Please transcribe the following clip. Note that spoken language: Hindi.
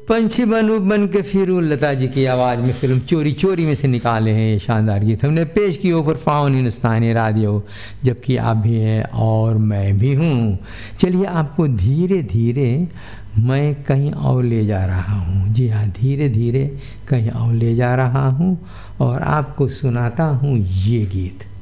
पंछी बनूं बन के फिरूं, लता जी की आवाज़ में फिल्म चोरी चोरी में से निकाले हैं ये शानदार गीत हमने पेश किए ऊपर फाउन हिंदुस्तानी रेडियो, जबकि आप भी हैं और मैं भी हूँ। चलिए आपको धीरे धीरे मैं कहीं और ले जा रहा हूँ, जी हाँ, धीरे धीरे कहीं और ले जा रहा हूँ और आपको सुनाता हूँ ये गीत।